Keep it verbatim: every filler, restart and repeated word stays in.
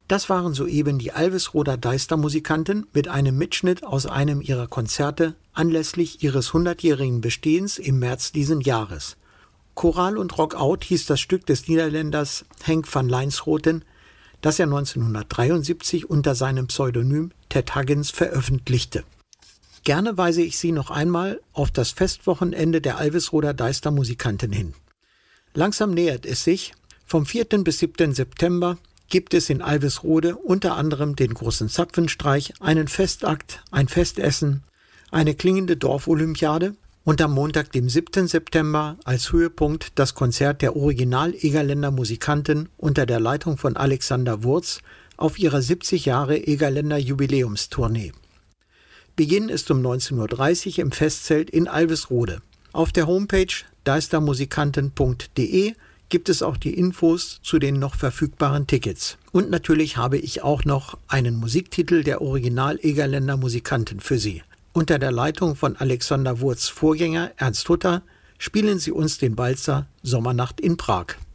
Das waren soeben die Alvesroder Deister-Musikanten mit einem Mitschnitt aus einem ihrer Konzerte anlässlich ihres hundertjährigen Bestehens im März diesen Jahres. Choral und Rockout hieß das Stück des Niederländers Henk van Lijnsroten, das er neunzehnhundertdreiundsiebzig unter seinem Pseudonym Ted Huggins veröffentlichte. Gerne weise ich Sie noch einmal auf das Festwochenende der Alvesroder Deister-Musikanten hin. Langsam nähert es sich. Vom vierten bis siebten September gibt es in Alvesrode unter anderem den großen Zapfenstreich, einen Festakt, ein Festessen, eine klingende Dorfolympiade und am Montag, dem siebten September, als Höhepunkt das Konzert der Original-Egerländer Musikanten unter der Leitung von Alexander Wurz auf ihrer siebzig Jahre Egerländer Jubiläumstournee. Beginn ist um neunzehn Uhr dreißig im Festzelt in Alvesrode. Auf der Homepage deistermusikanten punkt de gibt es auch die Infos zu den noch verfügbaren Tickets. Und natürlich habe ich auch noch einen Musiktitel der Original-Egerländer Musikanten für Sie. Unter der Leitung von Alexander Wurz' Vorgänger Ernst Hutter spielen sie uns den Walzer Sommernacht in Prag.